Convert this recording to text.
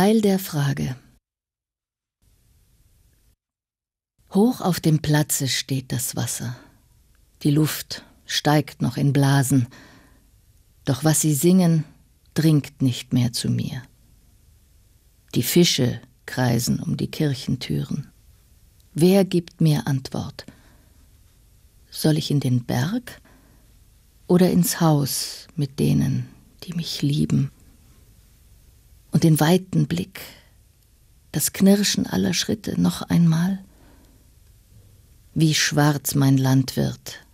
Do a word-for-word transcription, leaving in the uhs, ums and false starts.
Teil der Frage. Hoch auf dem Platze steht das Wasser. Die Luft steigt noch in Blasen, doch was sie singen, dringt nicht mehr zu mir. Die Fische kreisen um die Kirchentüren. Wer gibt mir Antwort? Soll ich in den Berg oder ins Haus mit denen, die mich lieben? Und den weiten Blick, das Knirschen aller Schritte noch einmal? Wie schwarz mein Land wird,